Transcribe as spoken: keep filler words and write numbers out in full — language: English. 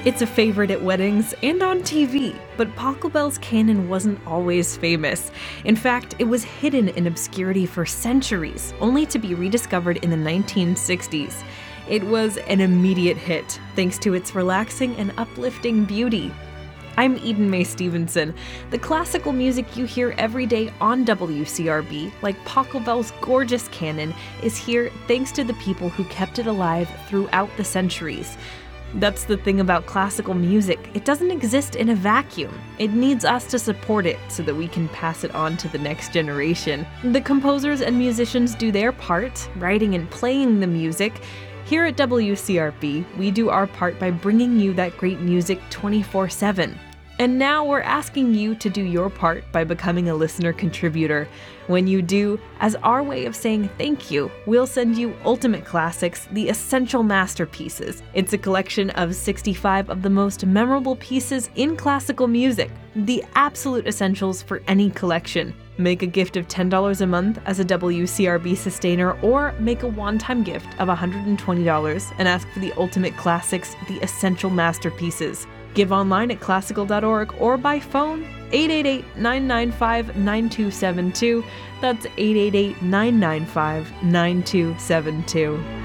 It's a favorite at weddings and on T V, but Pachelbel's canon wasn't always famous. In fact, it was hidden in obscurity for centuries, only to be rediscovered in the nineteen sixties. It was an immediate hit, thanks to its relaxing and uplifting beauty. I'm Eden Mae Stevenson. The classical music you hear every day on W C R B, like Pachelbel's gorgeous canon, is here thanks to the people who kept it alive throughout the centuries. That's the thing about classical music. It doesn't exist in a vacuum. It needs us to support it so that we can pass it on to the next generation. The composers and musicians do their part, writing and playing the music. Here at W C R B, we do our part by bringing you that great music twenty-four seven. And now we're asking you to do your part by becoming a listener contributor. When you do, as our way of saying thank you, we'll send you Ultimate Classics, the Essential Masterpieces. It's a collection of sixty-five of the most memorable pieces in classical music, the absolute essentials for any collection. Make a gift of ten dollars a month as a W C R B sustainer, or make a one-time gift of one hundred twenty dollars and ask for the Ultimate Classics, the Essential Masterpieces. Give online at classical dot org or by phone eight eight eight, nine nine five, nine two seven two. That's eight eight eight, nine nine five, nine two seven two.